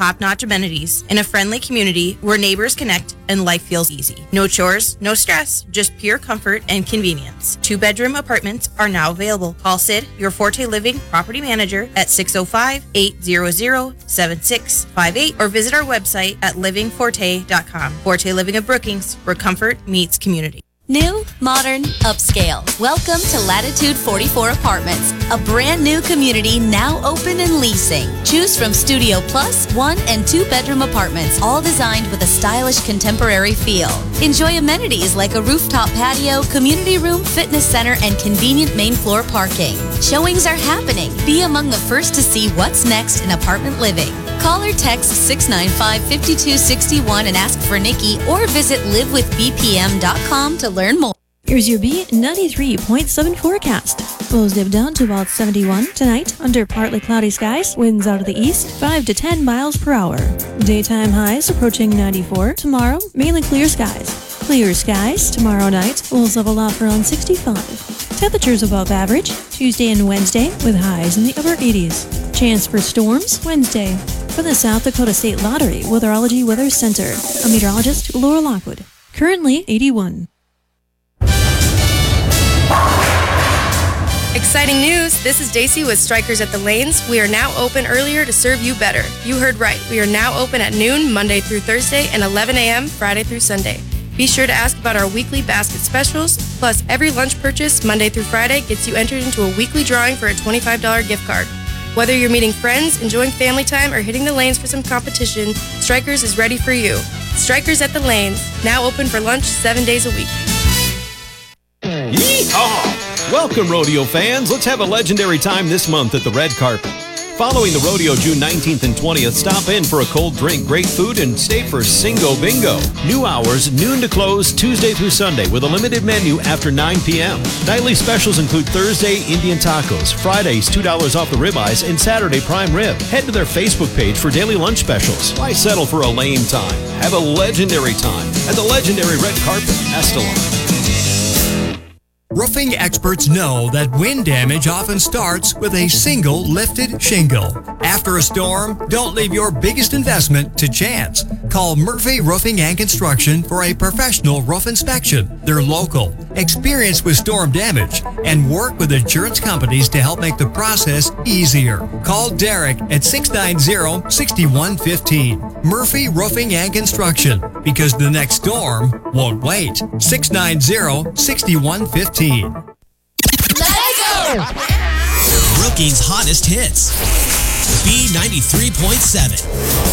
top-notch amenities in a friendly community where neighbors connect and life feels easy. No chores, no stress, just pure comfort and convenience. 2-bedroom apartments are now available. Call Sid, your Forte Living property manager, at 605-800-7658 or visit our website at livingforte.com. Forte Living of Brookings, where comfort meets community. New, modern, upscale. Welcome to Latitude 44 Apartments, a brand new community now open and leasing. Choose from Studio Plus, 1- and 2-bedroom apartments, all designed with a stylish contemporary feel. Enjoy amenities like a rooftop patio, community room, fitness center, and convenient main floor parking. Showings are happening. Be among the first to see what's next in apartment living. Call or text 695-5261 and ask for Nikki, or visit livewithbpm.com to learn more. Here's your B93.7 forecast. Lows dip down to about 71 tonight under partly cloudy skies. Winds out of the east 5 to 10 miles per hour. Daytime highs approaching 94. Tomorrow, mainly clear skies. Clear skies tomorrow night. Lows level off around 65. Temperatures above average Tuesday and Wednesday with highs in the upper 80s. Chance for storms Wednesday. From the South Dakota State Lottery Weatherology Weather Center, a meteorologist, Laura Lockwood. Currently 81. Exciting news! This is Daisy with Strikers at the Lanes. We are now open earlier to serve you better. You heard right. We are now open at noon, Monday through Thursday, and 11 a.m. Friday through Sunday. Be sure to ask about our weekly basket specials. Plus, every lunch purchase, Monday through Friday, gets you entered into a weekly drawing for a $25 gift card. Whether you're meeting friends, enjoying family time, or hitting the lanes for some competition, Strikers is ready for you. Strikers at the Lanes, now open for lunch 7 days a week. Yeehaw! Welcome, rodeo fans. Let's have a legendary time this month at the Red Carpet. Following the rodeo June 19th and 20th, stop in for a cold drink, great food, and stay for Singo Bingo. New hours, noon to close, Tuesday through Sunday, with a limited menu after 9 p.m. Nightly specials include Thursday Indian tacos, Fridays $2 off the ribeyes, and Saturday prime rib. Head to their Facebook page for daily lunch specials. Why settle for a lame time? Have a legendary time at the legendary Red Carpet, Estelon. Roofing experts know that wind damage often starts with a single lifted shingle. After a storm, don't leave your biggest investment to chance. Call Murphy Roofing and Construction for a professional roof inspection. They're local, experienced with storm damage, and work with insurance companies to help make the process easier. Call Derek at 690-6115. Murphy Roofing and Construction, because the next storm won't wait. 690-6115. Let it go! Brookings' hottest hits. B93.7.